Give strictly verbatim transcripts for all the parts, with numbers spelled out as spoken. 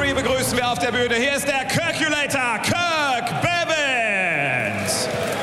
Jury begrüßen wir auf der Bühne. Hier ist der Kirkulator, Kirk Bevins.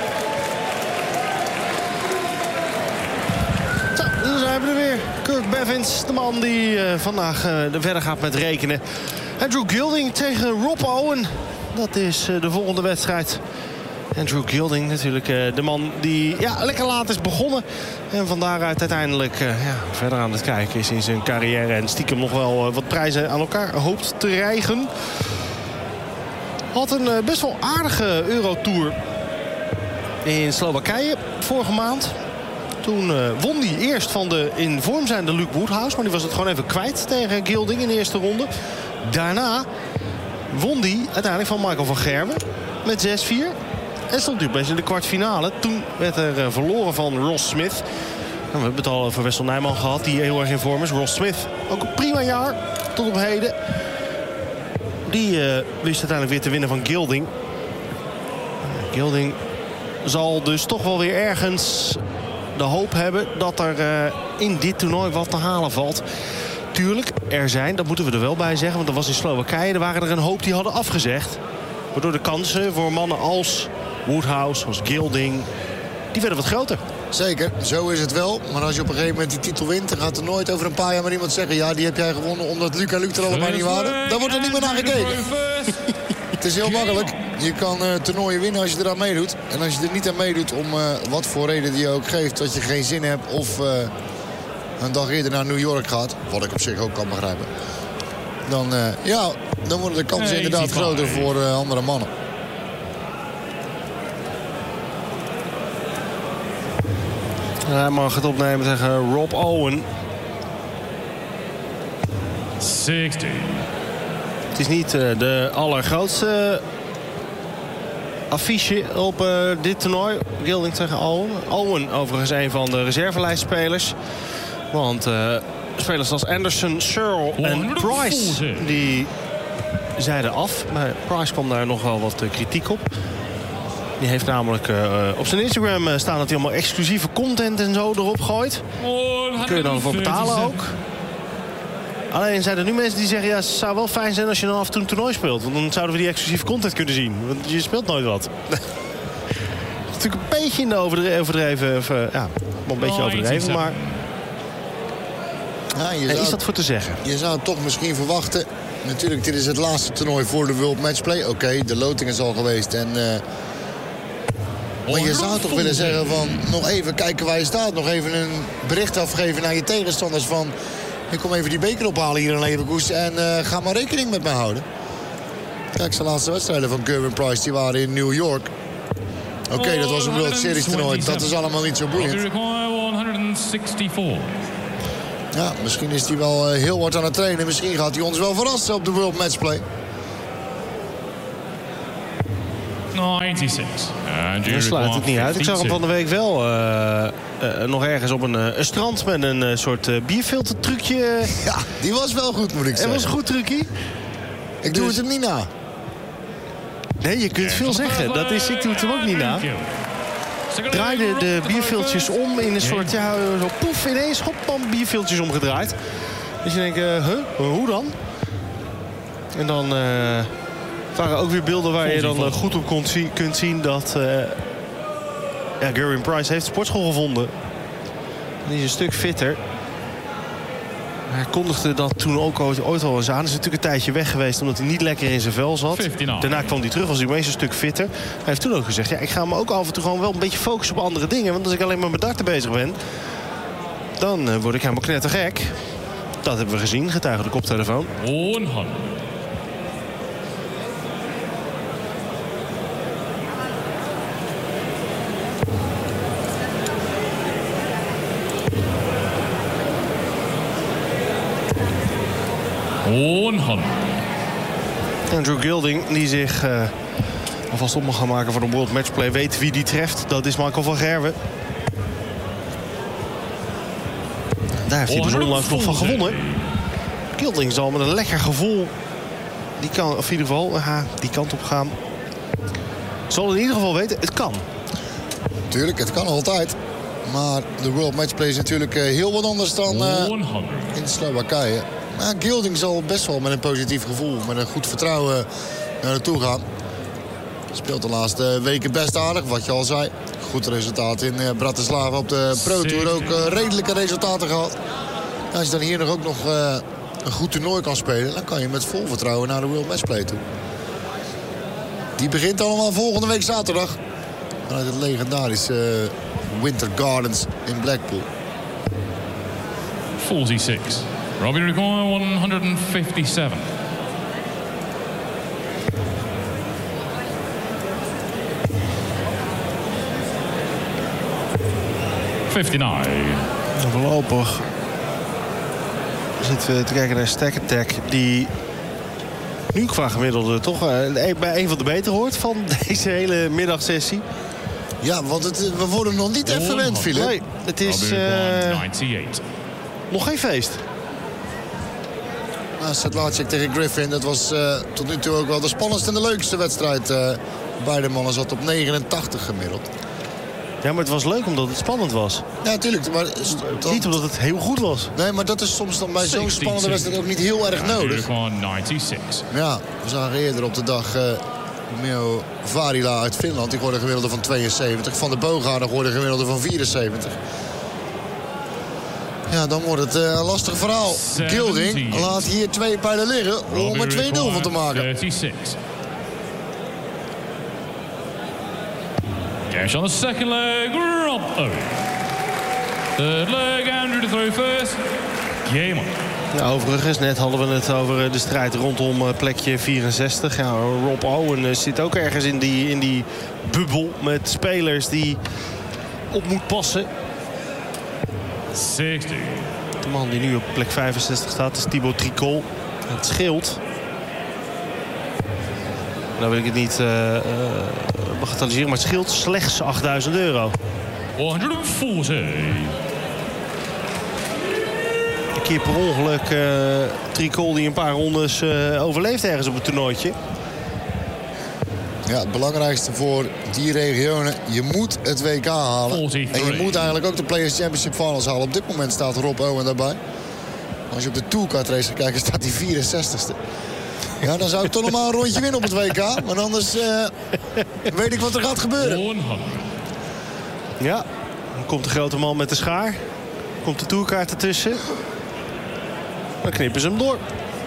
Zo, dan zijn we er weer. Kirk Bevins, de man die uh, vandaag uh, verder gaat met rekenen. Andrew Gilding tegen Rob Owen. Dat is uh, de volgende wedstrijd. Andrew Gilding natuurlijk uh, de man die ja, lekker laat is begonnen. En van daaruit uiteindelijk uh, ja, verder aan het kijken is in zijn carrière. En stiekem nog wel uh, wat prijzen aan elkaar hoopt te rijgen. Had een uh, best wel aardige Eurotour in Slowakije vorige maand. Toen uh, won hij eerst van de in vorm zijnde Luke Woodhouse. Maar die was het gewoon even kwijt tegen Gilding in de eerste ronde. Daarna won hij uiteindelijk van Michael van Gerwen met zes vier. En stond hij opeens in de kwartfinale. Toen werd er uh, verloren van Ross Smith. Nou, we hebben het al over Wessel Nijman gehad, die heel erg in vorm is. Ross Smith, ook een prima jaar tot op heden. Die uh, wist uiteindelijk weer te winnen van Gilding. Uh, Gilding zal dus toch wel weer ergens de hoop hebben dat er uh, in dit toernooi wat te halen valt. Tuurlijk, er zijn, dat moeten we er wel bij zeggen, want dat was in Slowakije. Er waren er een hoop die hadden afgezegd. Waardoor de kansen voor mannen als Woodhouse, als Gilding, die werden wat groter. Zeker, zo is het wel. Maar als je op een gegeven moment die titel wint, dan gaat er nooit over een paar jaar maar iemand zeggen, ja, die heb jij gewonnen omdat Luc en Luc er allebei niet waren. Daar wordt er niet meer naar gekeken. Het is heel makkelijk. Je kan uh, toernooien winnen als je eraan meedoet. En als je er niet aan meedoet om uh, wat voor reden die je ook geeft, dat je geen zin hebt of uh, een dag eerder naar New York gaat, wat ik op zich ook kan begrijpen, dan, uh, ja, dan worden de kansen nee, inderdaad groter voor uh, andere mannen. Hij mag het opnemen tegen Rob Owen. zestig. Het is niet uh, de allergrootste affiche op uh, dit toernooi. Gilding tegen Owen. Owen overigens een van de reservelijstspelers. Want uh, spelers als Anderson, Searle en Price, die zeiden af. Maar Price kwam daar nog wel wat uh, kritiek op. Die heeft namelijk uh, op zijn Instagram uh, staan dat hij allemaal exclusieve content en zo erop gooit. Daar kun je dan voor betalen ook. Alleen zijn er nu mensen die zeggen, ja, het zou wel fijn zijn als je dan af en toe een toernooi speelt. Want dan zouden we die exclusieve content kunnen zien. Want je speelt nooit wat. Dat is natuurlijk een beetje in de overdreven, overdreven of, uh, ja, een beetje overdreven, maar ja, je zou, zou, is dat voor te zeggen? Je zou toch misschien verwachten. Natuurlijk, dit is het laatste toernooi voor de World Matchplay. Oké, okay, de loting is al geweest en Uh, maar je zou toch willen zeggen van, nog even kijken waar je staat. Nog even een bericht afgeven naar je tegenstanders van, ik kom even die beker ophalen hier in Leverkusen en uh, ga maar rekening met mij houden. Kijk, zijn laatste wedstrijden van Gerwin Price, die waren in New York. Oké, okay, dat was een World Series toernooi. Dat is allemaal niet zo boeiend. Ja, misschien is hij wel uh, heel hard aan het trainen. Misschien gaat hij ons wel verrassen op de World Matchplay. negenennegentig. Dan sluit het niet uit. Ik zag hem van de week wel uh, uh, nog ergens op een, uh, een strand met een uh, soort uh, bierfiltertrucje. Ja, die was wel goed, moet ik zeggen. Dat was een goed trucje. Ik doe dus het hem niet na. Nee, je kunt veel zeggen. Dat is, ik doe het hem ook niet na. Draaide de bierviltjes om in een soort, ja, zo poef, ineens, hop, bam, bierviltjes omgedraaid. Dus je denkt, uh, huh, hoe dan? En dan Uh, waren ook weer beelden waar je dan uh, goed op kunt zien, kunt zien dat uh, ja, Gerwin Price heeft de sportschool gevonden. Die is een stuk fitter. Hij kondigde dat toen ook ooit, ooit al eens aan. Hij is natuurlijk een tijdje weg geweest omdat hij niet lekker in zijn vel zat. Daarna kwam hij terug, was hij opeens een stuk fitter. Hij heeft toen ook gezegd, ja, ik ga me ook af en toe gewoon wel een beetje focussen op andere dingen. Want als ik alleen maar met darten bezig ben, dan uh, word ik helemaal knettergek. Dat hebben we gezien, getuige de koptelefoon. honderd. honderd. Andrew Gilding, die zich uh, alvast op mag gaan maken voor de World Matchplay, weet wie die treft. Dat is Michael van Gerwen. Daar heeft hij dus onlangs nog van gewonnen. Gilding zal met een lekker gevoel die kan, of in ieder geval, aha, die kant op gaan. Zal in ieder geval weten, het kan. Tuurlijk, het kan altijd. Maar de World Matchplay is natuurlijk uh, heel wat anders dan uh, in Slowakije. Maar Gilding zal best wel met een positief gevoel, met een goed vertrouwen naar naartoe gaan. Speelt de laatste weken best aardig, wat je al zei. Goed resultaat in uh, Bratislava op de Pro Tour. Ook uh, redelijke resultaten gehad. Als je dan hier nog ook nog uh, een goed toernooi kan spelen, dan kan je met vol vertrouwen naar de World Matchplay toe. Die begint allemaal volgende week zaterdag. Vanuit het legendarische uh, Winter Gardens in Blackpool. forty-six. Robbie Riccone, one fifty-seven. fifty-nine. Voorlopig zitten we te kijken naar Stack Attack, die nu qua gemiddelde toch uh, bij een van de beter hoort van deze hele middagsessie. Ja, want het, we worden nog niet echt verwend, Philip. Nee, het is uh, nog geen feest. Nou, Sedlacek tegen Griffin, dat was uh, tot nu toe ook wel de spannendste en de leukste wedstrijd. Uh, beide mannen zat op negenentachtig gemiddeld. Ja, maar het was leuk omdat het spannend was. Ja, natuurlijk. Maar dan... Niet omdat het heel goed was. Nee, maar dat is soms dan bij zo'n spannende wedstrijd ook niet heel erg nodig. Ja, we zagen eerder op de dag uh, Mio Varila uit Finland. Die gooide een gemiddelde van tweeënzeventig. Van de Boogaarden gooide een gemiddelde van vierenzeventig. Ja, dan wordt het uh, een lastig verhaal. Gilding laat hier twee pijlen liggen om er twee nul van te maken. thirty-six. Cash on the second leg, Rob Owen. Third leg, Andrew to throw first. Game on. Ja, overigens, net hadden we het over de strijd rondom plekje vierenzestig. Ja, Rob Owen zit ook ergens in die, in die bubbel met spelers die op moet passen. zestig. De man die nu op plek vijfenzestig staat is Thibaut Tricol. Het scheelt. Nou wil ik het niet uh, uh, bagatelliseren, maar het scheelt slechts achtduizend euro. honderdveertig. Een keer per ongeluk uh, Tricol die een paar rondes uh, overleeft ergens op het toernooitje. Ja, het belangrijkste voor die regionen, je moet het W K halen. forty-three. En je moet eigenlijk ook de Players Championship Finals halen. Op dit moment staat Rob Owen daarbij. Als je op de Tourcard race gaat kijken, staat hij vierenzestigste. Ja, dan zou ik toch nog maar een rondje winnen op het W K. Maar anders uh, weet ik wat er gaat gebeuren. honderd. Ja, dan komt de grote man met de schaar. Komt de tourkaart ertussen. Dan knippen ze hem door.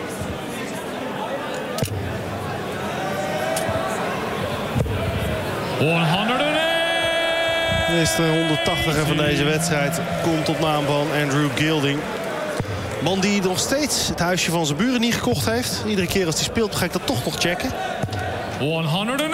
honderdéén. De eerste honderdtachtiger van deze wedstrijd komt op naam van Andrew Gilding. Man die nog steeds het huisje van zijn buren niet gekocht heeft. Iedere keer als hij speelt ga ik dat toch nog checken. honderdtachtig.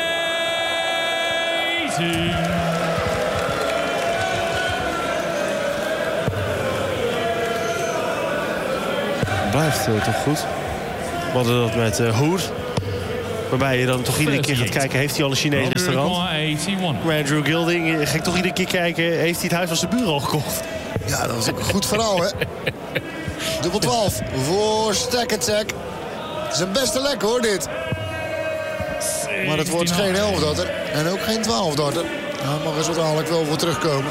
Blijft uh, toch goed. We hadden dat met uh, Hood. Waarbij je dan toch iedere keer gaat kijken, heeft hij al een Chinees restaurant? Maar Andrew Gilding, ga ik toch iedere keer kijken, heeft hij het huis van zijn buren al gekocht? Ja, dat is ook een goed verhaal, hè? Dubbel twaalf voor Stack Attack. Zijn beste lek, hoor, dit. Maar het wordt geen elfdarter en ook geen twaalfdarter. Daar mag er zo dadelijk wel voor terugkomen.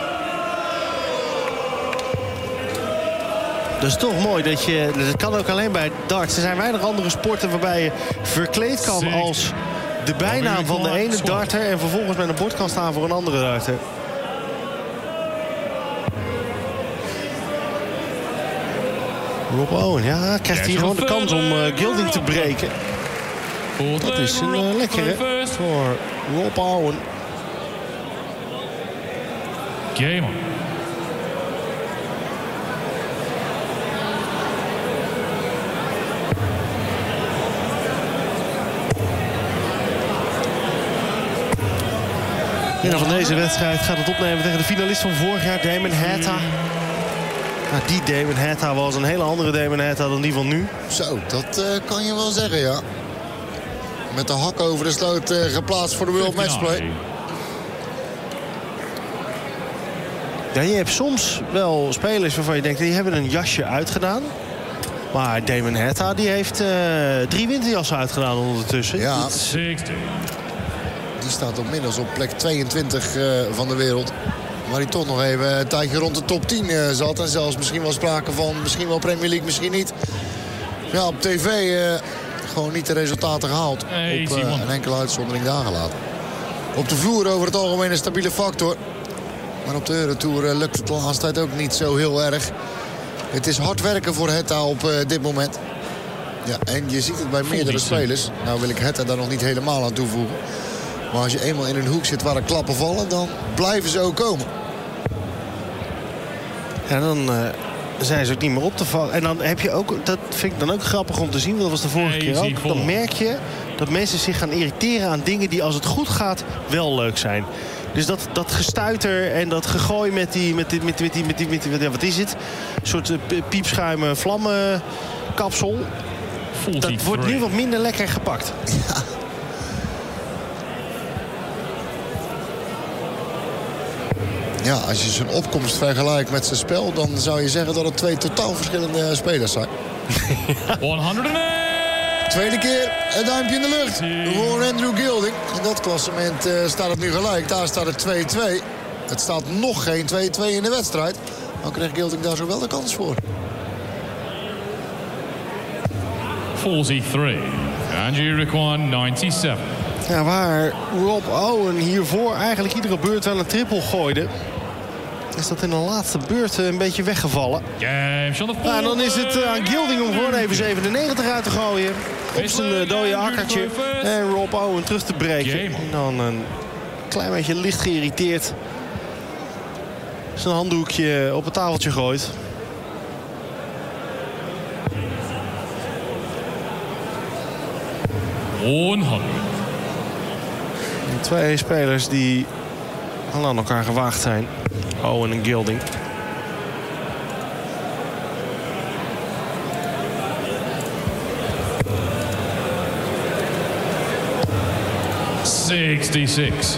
Dat is toch mooi dat je... Dat kan ook alleen bij darts. Er zijn weinig andere sporten waarbij je verkleed kan als de bijnaam van de ene darter en vervolgens met een bord kan staan voor een andere darter. Rob Owen, ja, krijgt hier gewoon de kans om uh, Gilding te breken. Dat is een uh, lekkere voor Rob Owen. Game on. Winnaar van deze wedstrijd gaat het opnemen tegen de finalist van vorig jaar, Damon Hatta. Nou, die Damon Hatta was een hele andere Damon Hatta dan die van nu. Zo, dat uh, kan je wel zeggen, ja. Met de hak over de sloot uh, geplaatst voor de World Matchplay. Ja, je hebt soms wel spelers waarvan je denkt, die hebben een jasje uitgedaan. Maar Damon Hatta, die heeft uh, drie winterjassen uitgedaan ondertussen. Ja. zestig. Die staat inmiddels op plek tweeëntwintig uh, van de wereld. waar hij toch nog even een tijdje rond de top tien uh, zat. En zelfs misschien wel sprake van misschien wel Premier League, misschien niet. Ja, op tv uh, gewoon niet de resultaten gehaald. Hey, op uh, een enkele uitzondering daar gelaten. Op de vloer over het algemeen een stabiele factor. Maar op de Eurotour uh, lukt het de laatste tijd ook niet zo heel erg. Het is hard werken voor Hetta op uh, dit moment. Ja, en je ziet het bij meerdere spelers. Nou wil ik Hetta daar nog niet helemaal aan toevoegen. Maar als je eenmaal in een hoek zit waar er klappen vallen, dan blijven ze ook komen. Ja, dan uh, zijn ze ook niet meer op te vallen. En dan heb je ook, dat vind ik dan ook grappig om te zien, want dat was de vorige keer ook. Dan merk je dat mensen zich gaan irriteren aan dingen die als het goed gaat wel leuk zijn. Dus dat, dat gestuiter en dat gegooi met die, met die, met die, met die, met die, met die, met die wat is het? Een soort uh, piepschuim vlammenkapsel. Dat wordt nu wat minder lekker gepakt. Ja. Ja, als je zijn opkomst vergelijkt met zijn spel, dan zou je zeggen dat het twee totaal verschillende spelers zijn. honderdéén. Tweede keer een duimpje in de lucht voor Andrew Gilding. In dat klassement uh, staat het nu gelijk. Daar staat het twee-twee. Het staat nog geen twee-twee in de wedstrijd. Dan krijgt Gilding daar zo wel de kans voor. forty-three. Andrew Requan, negenennegentig. Ja, waar Rob Owen hiervoor eigenlijk iedere beurt wel een triple gooide, is dat in de laatste beurt een beetje weggevallen. Ja, en dan is het uh, aan Gilding om gewoon even zevenennegentig uit te gooien. Op zijn uh, dode akkertje. En Rob Owen terug te breken. En dan een klein beetje licht geïrriteerd zijn handdoekje op het tafeltje gooit. honderd. Twee spelers die al aan elkaar gewaagd zijn. Owen en Gilding. zesenzestig.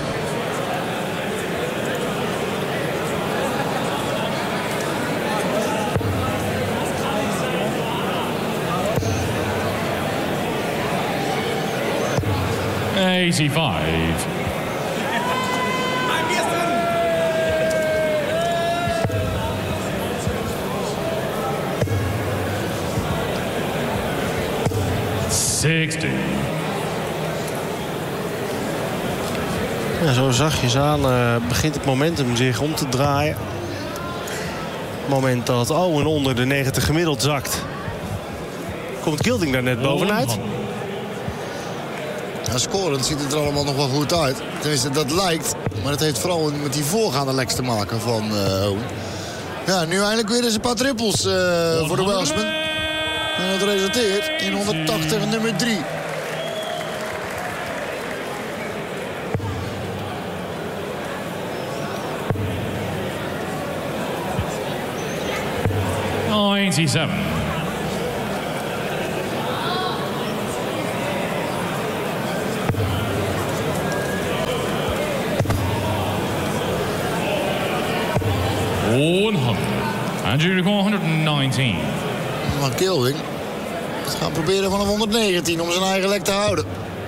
eighty-five. sixty. Ja, zo zachtjes aan uh, begint het momentum zich om te draaien. Op het moment dat Owen onder de negentig gemiddeld zakt, komt Gilding daar net bovenuit. Ja, scorend ziet het er allemaal nog wel goed uit. Tenminste, dat lijkt. Maar het heeft vooral met die voorgaande leks te maken van uh, Owen. Ja, nu eindelijk weer eens een paar trippels uh, voor de Welshman. En dat resulteert in honderdtachtig nummer drie. ninety-seven. honderd. Andrew Requan, honderdnegentien. Maar Gilding gaat proberen vanaf honderdnegentien om zijn eigen lek te houden.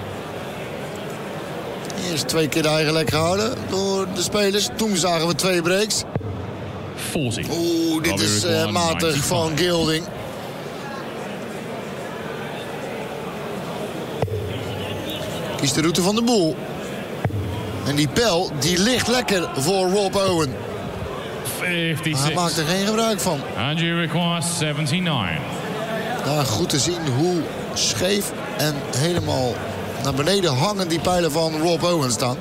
Eerst twee keer de eigen lek gehouden door de spelers. Toen zagen we twee breaks. veertig. Oeh, dit is uh, matig van Gilding. Kiest de route van de boel. En die pijl, die ligt lekker voor Rob Owen. vijfenzestig. Hij maakt er geen gebruik van. Andrew Requan, zevenenzeventig. Daar goed te zien hoe scheef en helemaal naar beneden hangen die pijlen van Rob Owen staan.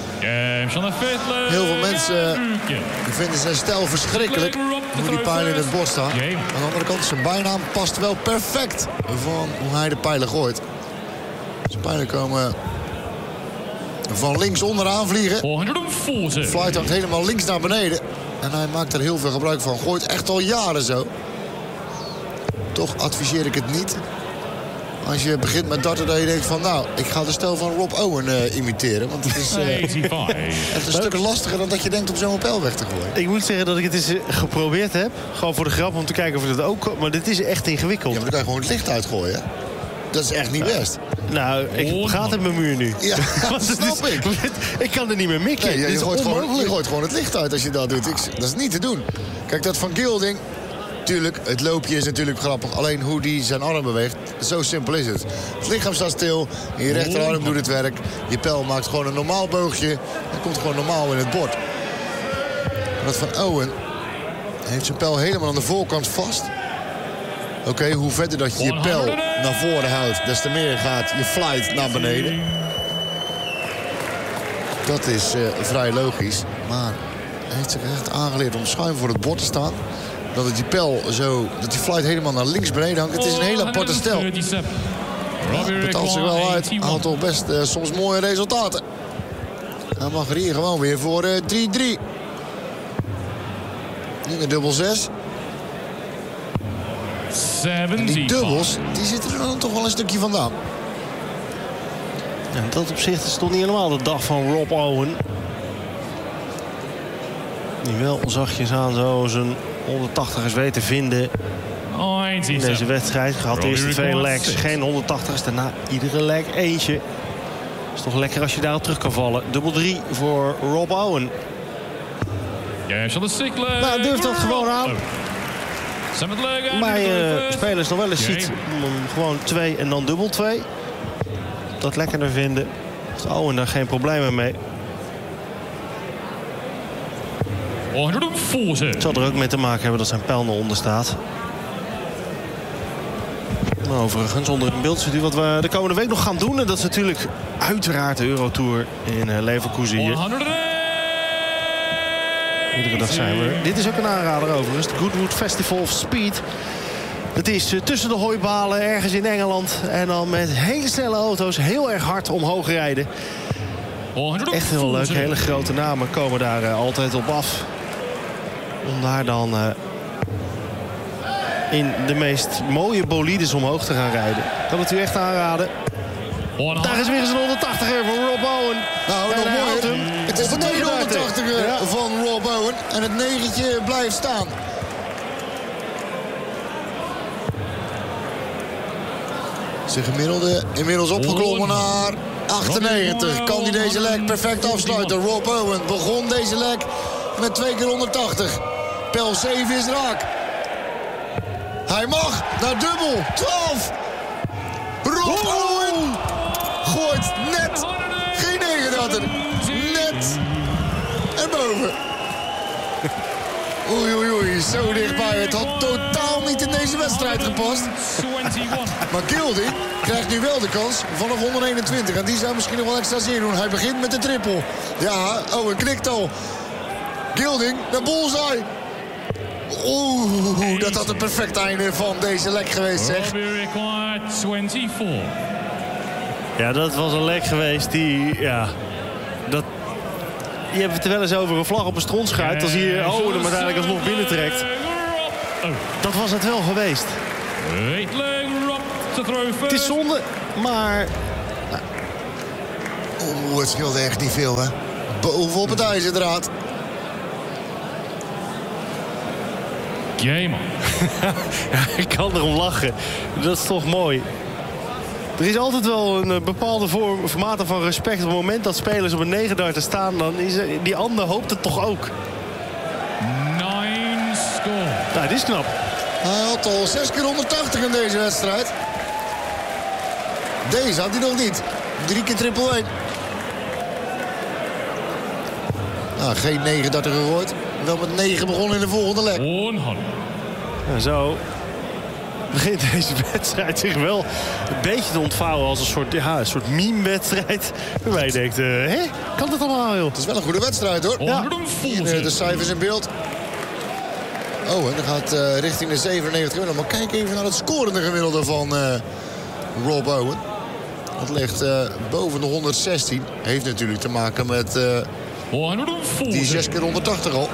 Heel veel mensen vinden zijn stijl verschrikkelijk. Hoe die pijlen in het bos staan. Aan de andere kant, zijn bijnaam past wel perfect van hoe hij de pijlen gooit. Zijn pijlen komen van links onderaan vliegen. honderdveertig. Flight hangt helemaal links naar beneden. En hij maakt er heel veel gebruik van. Gooit echt al jaren zo. Toch adviseer ik het niet. Als je begint met darten dat je denkt van, nou, ik ga de stijl van Rob Owen uh, imiteren. Want het is uh, echt een stuk lastiger dan dat je denkt om zo'n pijl weg te gooien. Ik moet zeggen dat ik het eens geprobeerd heb. Gewoon voor de grap om te kijken of het ook... Maar dit is echt ingewikkeld. Ja, maar dan kan je gewoon het licht uitgooien. Dat is echt niet best. Nou, ik Oh, gaat in mijn muur nu. Ja, dat Het snap is- ik. Ik kan er niet meer mikken. Nee, je, Dit je, is gooit gewoon, onmogelijk. je gooit gewoon het licht uit als je dat doet. Ik, dat is niet te doen. Kijk, dat van Gilding... Tuurlijk, het loopje is natuurlijk grappig. Alleen hoe die zijn arm beweegt, zo simpel is het. Het lichaam staat stil, en je rechterarm doet het werk. Je pijl maakt gewoon een normaal boogje. En komt gewoon normaal in het bord. Dat van Owen heeft zijn pijl helemaal aan de voorkant vast. Oké, okay, hoe verder dat je je pijl naar voren houdt, des te meer gaat je flight naar beneden. Dat is uh, vrij logisch. Maar hij heeft zich echt aangeleerd om schuin voor het bord te staan. Dat het die pijl zo, dat die flight helemaal naar links beneden hangt. Het is een hele aparte stijl. Ja, betaalt zich wel uit. Haalt toch best uh, soms mooie resultaten. Hij mag er hier gewoon weer voor uh, drie drie. Nu een dubbel zes. En die dubbels, die zitten er dan toch wel een stukje vandaan. Ja, in dat opzicht is het toch niet helemaal de dag van Rob Owen. Die wel zachtjes aan zo zijn honderdtachtigers weet te vinden in deze wedstrijd. Gehad de eerste twee legs, geen honderdtachtigers. Daarna iedere leg eentje. Is toch lekker als je daarop terug kan vallen. Dubbel drie voor Rob Owen. Nou, durft dat gewoon aan. Maar je uh, spelers nog wel eens ziet om gewoon twee en dan dubbel twee. Dat lekkerder vinden. Heeft Owen daar geen problemen mee. Het zal er ook mee te maken hebben dat zijn pijl naar onder staat. Maar overigens, onder in beeld ziet u wat we de komende week nog gaan doen. En dat is natuurlijk uiteraard de Eurotour in uh, Leverkusen hier. Iedere dag zijn we er. Dit is ook een aanrader overigens. Het Goodwood Festival of Speed. Het is uh, tussen de hooibalen ergens in Engeland. En dan met hele snelle auto's heel erg hard omhoog rijden. Echt heel leuk. Hele grote namen komen daar uh, altijd op af. Om daar dan uh, in de meest mooie bolides omhoog te gaan rijden. Kan het u echt aanraden. Daar is weer eens een honderdtachtiger van Rob Owen. Nou, nog mooier. Het is de tweede honderdtachtiger ja. van Rob Owen. En het negentje blijft staan. Zijn gemiddelde inmiddels opgeklommen naar achtennegentig. Kan hij deze leg perfect afsluiten. Rob Owen begon deze leg met twee keer honderdtachtig. Pijl zeven is raak. Hij mag naar dubbel. twaalf. Rob Owen gooit net. Geen negendatter. Net. En boven. Oei, oei, oei. Zo dichtbij. Het had totaal niet in deze wedstrijd gepast. Maar Gilding krijgt nu wel de kans vanaf honderdeenentwintig. En die zou misschien nog wel extra zeer doen. Hij begint met de triple. Ja, Owen knikt al. Gilding naar bullseye. Oeh, dat had een perfect einde van deze lek geweest, zeg. Ja, dat was een lek geweest die, ja, dat... Je hebt het er wel eens over een vlag op een strontschuit. Als hier Owen hem uiteindelijk alsnog binnentrekt. Dat was het wel geweest. Het is zonde, maar... Oeh, het scheelde echt niet veel, hè. Bovenop het ijzerdraad. Gamer. Ja, ik kan erom lachen. Dat is toch mooi. Er is altijd wel een bepaalde vorm, mate van respect. Op het moment dat spelers op een negendarter staan, dan is er, die ander hoopt het toch ook. Nine score. Nou, dit is knap. Hij had al zes keer honderdtachtig in deze wedstrijd. Deze had hij nog niet. Drie keer triple één. Nou, geen negenendertig gegooid. Wel met negen begonnen in de volgende leg. En zo begint deze wedstrijd zich wel een beetje te ontvouwen als een soort, ja, een soort meme-wedstrijd. Waarbij je denkt, uh, hé, kan dat allemaal, joh? Het is wel een goede wedstrijd, hoor. Ja. Hier, de cijfers in beeld. Oh, en dan gaat uh, richting de zevenennegentig. Maar kijk even naar het scorende gemiddelde van uh, Rob Owen. Dat ligt uh, boven de honderdzestien. Heeft natuurlijk te maken met uh, die zes keer honderdtachtig al.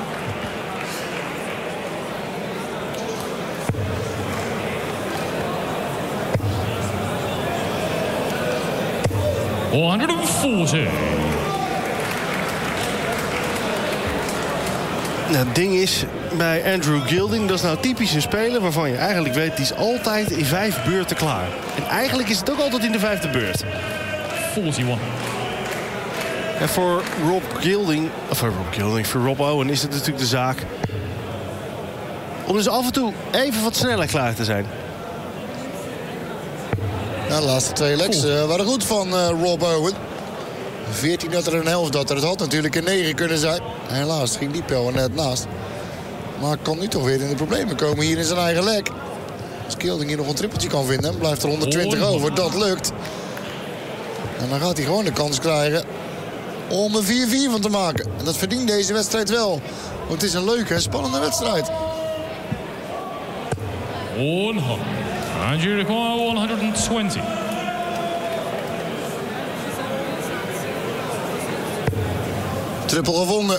honderdveertig. Nou, het ding is, bij Andrew Gilding, dat is nou typisch een speler waarvan je eigenlijk weet, die is altijd in vijf beurten klaar. En eigenlijk is het ook altijd in de vijfde beurt. forty-one. En voor Rob Gilding, of voor Rob Gilding, voor Rob Owen is het natuurlijk de zaak om dus af en toe even wat sneller klaar te zijn. Nou, de laatste twee legs uh, waren goed van uh, Rob Owen. veertien dat er een helft dat er. Het had natuurlijk een negen kunnen zijn. Helaas ging die pijl er net naast. Maar kan nu toch weer in de problemen komen hier in zijn eigen leg. Als Gilding hier nog een trippeltje kan vinden, blijft er honderdtwintig oh, over. Dat lukt. En dan gaat hij gewoon de kans krijgen om een vier vier van te maken. En dat verdient deze wedstrijd wel. Want het is een leuke en spannende wedstrijd. honderd. And you require one twenty. Triple gevonden.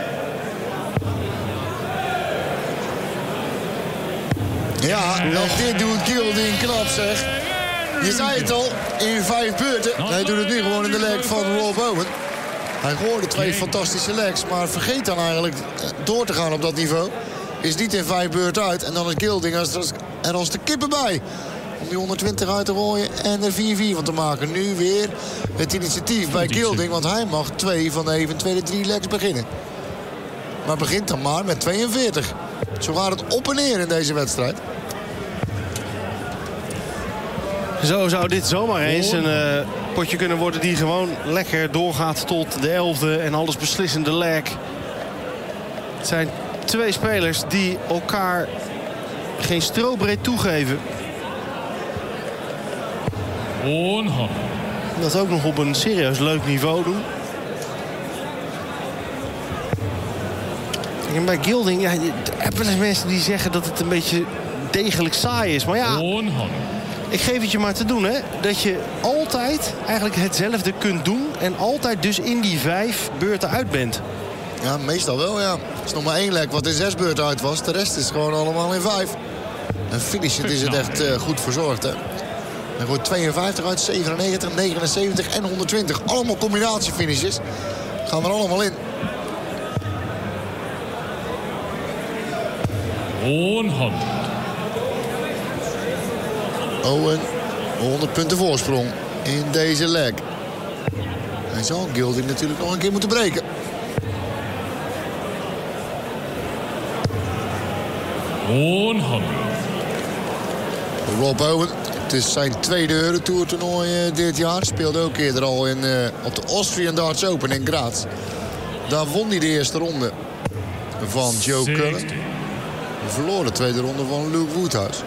Ja, en dit doet Gilding knap, zeg. Je zei het al, in vijf beurten. Hij doet het nu gewoon in de leg van Rob Owen. Hij gooide twee fantastische legs, maar vergeet dan eigenlijk door te gaan op dat niveau. Is niet in vijf beurten uit. En dan is Gilding er als de kippen bij. Om die honderdtwintig uit te gooien en er vier vier van te maken. Nu weer het initiatief bij Gilding, want hij mag twee van de eventuele drie legs beginnen. Maar begint dan maar met tweeënveertig. Zo gaat het op en neer in deze wedstrijd. Zo zou dit zomaar eens een uh, potje kunnen worden die gewoon lekker doorgaat tot de elfde en alles beslissende leg. Het zijn twee spelers die elkaar geen strobreed toegeven. honderd. Dat ook nog op een serieus leuk niveau doen. En bij Gilding, ja, je hebt wel eens mensen die zeggen dat het een beetje degelijk saai is. Maar ja, honderd. ik geef het je maar te doen, hè. Dat je altijd eigenlijk hetzelfde kunt doen en altijd dus in die vijf beurten uit bent. Ja, meestal wel, ja. Er is nog maar één leg wat in zes beurten uit was. De rest is gewoon allemaal in vijf. En finishend is het echt uh, goed verzorgd, hè. Hij gooit tweeënvijftig uit, zevenennegentig, negenenzeventig en honderdtwintig. Allemaal combinatiefinishes. Gaan er allemaal in. honderd. Owen, honderd punten voorsprong in deze leg. Hij zal Gilding natuurlijk nog een keer moeten breken. honderd. Rob Owen, het is zijn tweede Eurotour toernooi dit jaar. Speelde ook eerder al in, uh, op de Austrian Darts Open in Graz. Daar won hij de eerste ronde van Joe Cullen. Verloor de tweede ronde van Luke Woodhouse.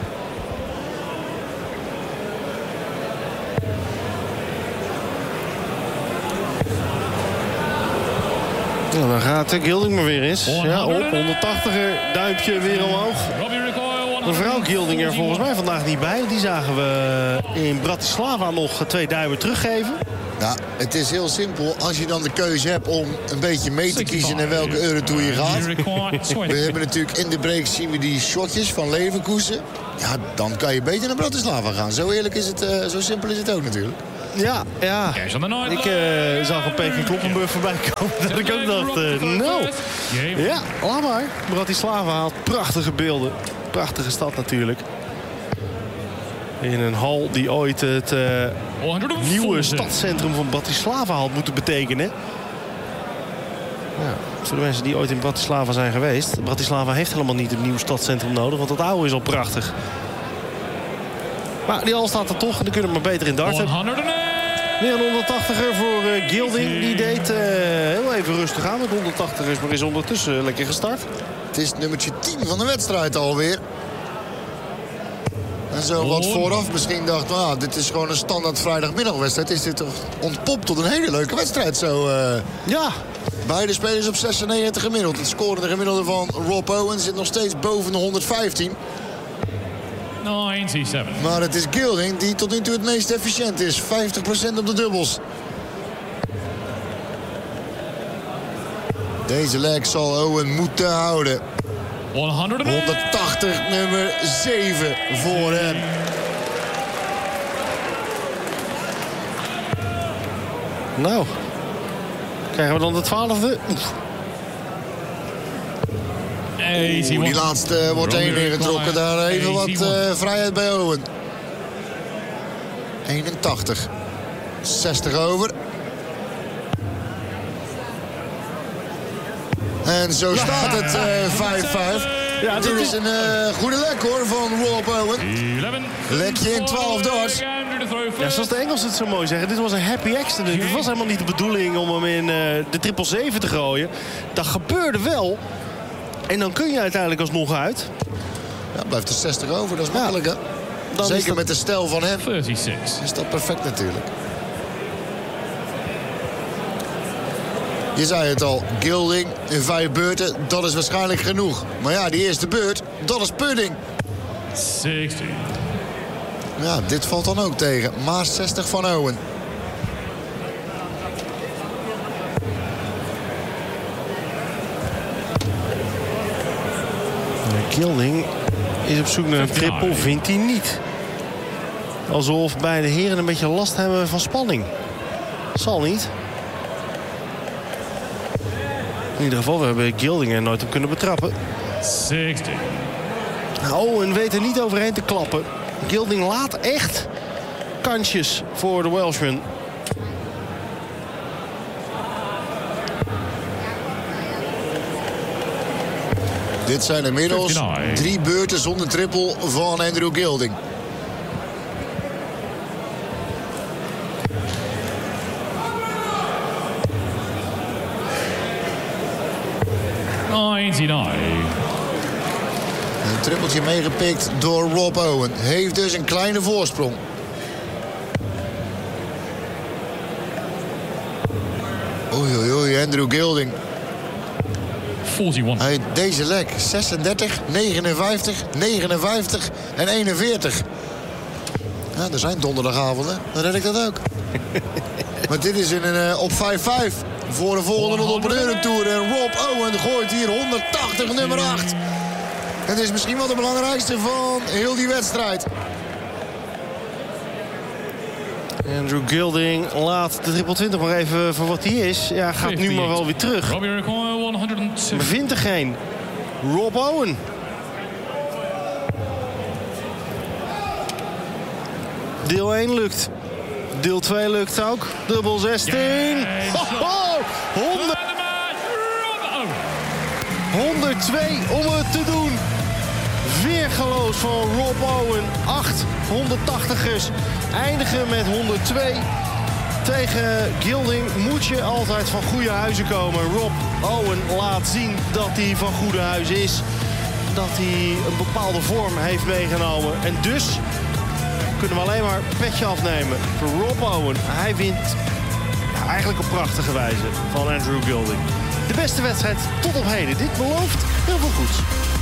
Nou, dan gaat Gilding maar weer eens. Ja, op, honderdtachtiger, duimpje weer omhoog. Mevrouw Gilding er volgens mij vandaag niet bij. Die zagen we in Bratislava nog twee duimen teruggeven. Nou, het is heel simpel. Als je dan de keuze hebt om een beetje mee te kiezen naar welke Eurotour je gaat. We hebben natuurlijk in de break zien we die shotjes van Leverkusen. Ja, dan kan je beter naar Bratislava gaan. Zo eerlijk is het, uh, zo simpel is het ook natuurlijk. Ja, ja. Ik uh, zag een Peking Kloppenburg voorbij komen. Dat ik ook dacht, uh, nou. Ja, laat maar. Bratislava haalt prachtige beelden. Prachtige stad natuurlijk. In een hal die ooit het uh, nieuwe stadscentrum van Bratislava had moeten betekenen. Ja, voor de mensen die ooit in Bratislava zijn geweest. Bratislava heeft helemaal niet een nieuw stadscentrum nodig. Want het oude is al prachtig. Maar die hal staat er toch. En dan kunnen we maar beter in darten. Weer een honderdtachtiger voor uh, Gilding. Die deed uh, heel even rustig aan met honderdtachtigers. Maar is ondertussen lekker gestart. Het is nummertje tien van de wedstrijd alweer. En zo wat vooraf misschien dacht, nou, dit is gewoon een standaard vrijdagmiddagwedstrijd. Is dit toch ontpopt tot een hele leuke wedstrijd zo. Uh, ja. Beide spelers op zesennegentig gemiddeld. Het scorende gemiddelde van Rob Owen zit nog steeds boven de honderdvijftien. negenenzeventig. Maar het is Gilding die tot nu toe het meest efficiënt is. vijftig procent op de dubbels. Deze leg zal Owen moeten houden. honderdtachtig, nummer zeven voor hem. Nou, krijgen we dan de twaalfde? Oeh, die laatste wordt één ingetrokken. Daar even wat uh, vrijheid bij Owen. eenentachtig. zestig over. En zo staat het vijf vijf. Uh, ja, dit is een uh, goede lek hoor van Rob Owen. Lekje in twaalf darts. Ja, zoals de Engelsen het zo mooi zeggen. Dit was een happy accident. Het was helemaal niet de bedoeling om hem in uh, de triple zeven te gooien. Dat gebeurde wel. En dan kun je uiteindelijk alsnog uit. Ja, blijft er zestig over. Dat is makkelijk hè. Dan Zeker dat... met de stijl van hem. drieëndertig. Is dat perfect natuurlijk. Je zei het al, Gilding in vijf beurten, dat is waarschijnlijk genoeg. Maar ja, die eerste beurt, dat is pudding. zestig. Ja, dit valt dan ook tegen. Maar zestig van Owen. Gilding is op zoek naar een triple, vindt hij niet. Alsof beide heren een beetje last hebben van spanning. Zal niet. In ieder geval, we hebben Gilding er nooit op kunnen betrappen. zestig. Owen weet er niet overheen te klappen. Gilding laat echt kansjes voor de Welshman. Dit zijn inmiddels vijfennegentig. Drie beurten zonder triple van Andrew Gilding. negenennegentig. Een trippeltje meegepikt door Rob Owen. Heeft dus een kleine voorsprong. Oei, oei, oei, Andrew Gilding. eenenveertig. Hij, deze lek, zesendertig, negenenvijftig, negenenvijftig en eenenveertig. Ja, er zijn donderdagavonden, dan red ik dat ook. Maar dit is in een, uh, op vijf vijf voor de volgende ronde op een Eurotour. En Rob Owen gooit hier honderdtachtig, nummer acht. Het is misschien wel de belangrijkste van heel die wedstrijd. Andrew Gilding laat de triple twintig maar even voor wat hij is. Ja, gaat nu maar wel weer terug. Maar vindt er geen. Rob Owen. Deel één lukt. Deel twee lukt ook. Dubbel zestien. Ho, ho. honderd... honderdtwee om het te doen. Weergeloos van Rob Owen. acht honderdtachtigers eindigen met honderdtwee. Tegen Gilding moet je altijd van goede huizen komen. Rob Owen laat zien dat hij van goede huizen is. Dat hij een bepaalde vorm heeft meegenomen. En dus kunnen we alleen maar petje afnemen voor Rob Owen. Hij wint ja, eigenlijk op prachtige wijze van Andrew Gilding. De beste wedstrijd tot op heden. Dit belooft heel veel goeds.